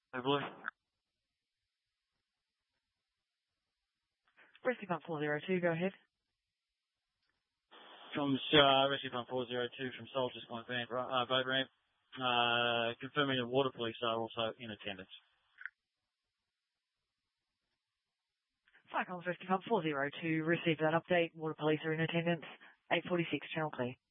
Blue. Rescue Pump 402, go ahead. From Rescue Pump 402 from Soldiers Point boat ramp, confirming the water police are also in attendance. Fire Comms Rescue Pump 402, received that update. Water police are in attendance. 846, channel clear.